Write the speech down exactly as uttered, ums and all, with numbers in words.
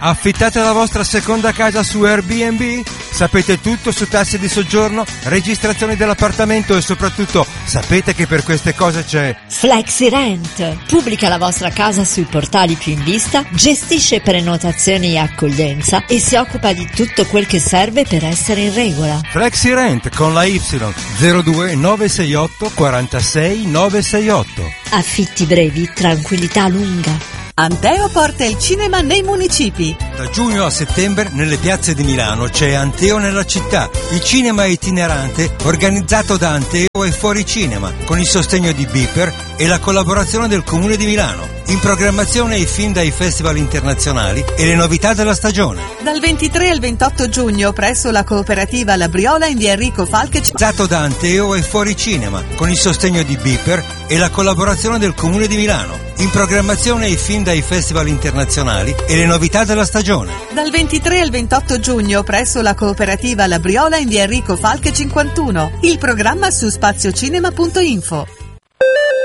Affittate la vostra seconda casa su Airbnb? Sapete tutto su tassi di soggiorno, registrazioni dell'appartamento e soprattutto sapete che per queste cose c'è FlexiRent. Pubblica la vostra casa sui portali più in vista, gestisce prenotazioni e accoglienza e si occupa di tutto quel che serve per essere in regola. FlexiRent con la Y zero due nove sei otto quarantasei nove sei otto. Affitti brevi, tranquillità lunga. Anteo porta il cinema nei municipi. Da giugno a settembre nelle piazze di Milano c'è Anteo nella città, il cinema itinerante organizzato da Anteo e Fuori Cinema, con il sostegno di Beeper e la collaborazione del Comune di Milano. In programmazione i film dai festival internazionali e le novità della stagione. Dal ventitré al ventotto giugno presso la cooperativa La Briola in via Enrico Falche. Organizzato da Anteo e Fuori Cinema, con il sostegno di Beeper e la collaborazione del Comune di Milano. In programmazione i film dai festival internazionali e le novità della stagione. Dal ventitré al ventotto giugno presso la cooperativa La Briola in via Enrico Falche cinquantuno. Il programma su spaziocinema punto info.